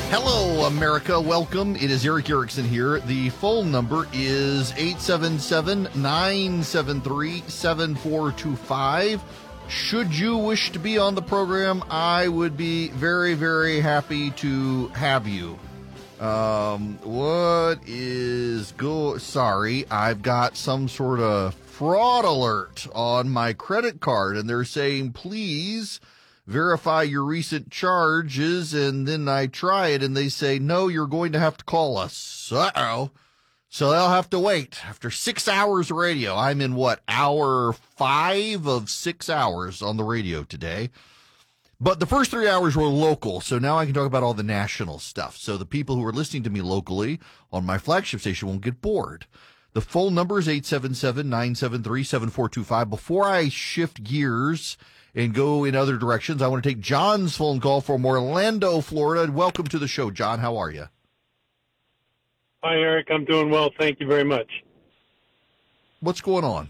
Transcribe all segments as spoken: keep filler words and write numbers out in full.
Hello, America. Welcome. It is Eric Erickson here. The phone number is eight seven seven, nine seven three, seven four two five. Should you wish to be on the program, I would be very, very happy to have you. Um, what is go? Sorry, I've got some sort of fraud alert on my credit card, and they're saying, please verify your recent charges, and then I try it, and they say, no, you're going to have to call us. Uh-oh. So they'll have to wait. After six hours of radio, I'm in, what, hour five of six hours on the radio today. But the first three hours were local, so now I can talk about all the national stuff. So the people who are listening to me locally on my flagship station won't get bored. The phone number is eight seven seven, nine seven three, seven four two five. Before I shift gears and go in other directions, I want to take John's phone call from Orlando, Florida. Welcome to the show, John. How are you? Hi, Eric. I'm doing well. Thank you very much. What's going on?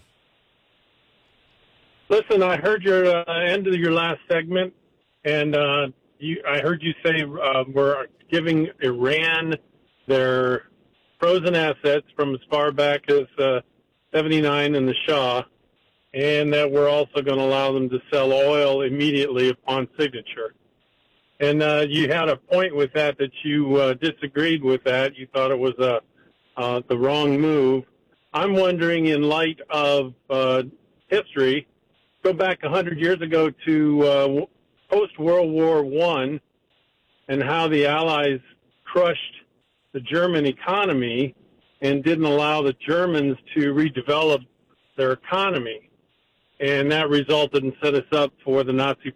Listen, I heard your uh, end of your last segment, and uh, you, I heard you say uh, we're giving Iran their frozen assets from as far back as uh, seventy-nine and the Shah, and that we're also going to allow them to sell oil immediately upon signature. And uh, you had a point with that, that you uh, disagreed with that. You thought it was a, uh, the wrong move. I'm wondering, in light of uh, history, go back one hundred years ago to uh, post-World War One and how the Allies crushed the German economy and didn't allow the Germans to redevelop their economy. And that resulted and set us up for the Nazi